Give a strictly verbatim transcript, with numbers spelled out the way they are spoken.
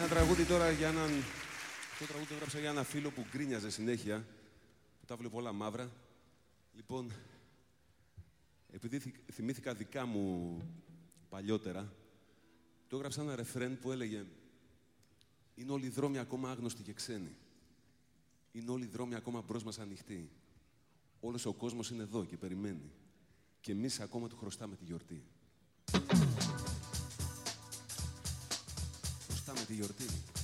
τραγούδι τώρα για έναν... Αυτό το τραγούδι το έγραψα για ένα φίλο που γκρίνιαζε συνέχεια, που τα βλέπει όλα μαύρα. Λοιπόν, επειδή θυμήθηκα δικά μου παλιότερα, το έγραψα ένα ρεφρέν που έλεγε «Είναι όλοι οι δρόμοι ακόμα άγνωστοι και ξένοι. Είναι όλοι οι δρόμοι ακόμα μπρος μας ανοιχτοί. Όλος ο κόσμος είναι εδώ και περιμένει. Και εμείς ακόμα του χρωστάμε τη γιορτή». Χρωστάμε τη γιορτή.